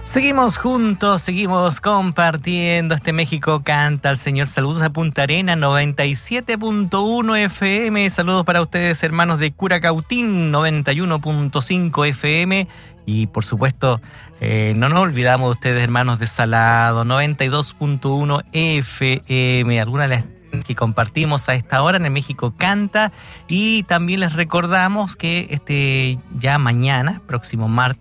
Seguimos juntos, seguimos compartiendo este México Canta al Señor. Saludos a Punta Arena, 97.1 FM. Saludos para ustedes, hermanos de Curacautín, 91.5 FM. Y por supuesto, no nos olvidamos de ustedes, hermanos de Salado, 92.1 FM. Algunas de las que compartimos a esta hora en el México Canta. Y también les recordamos que ya mañana, próximo martes,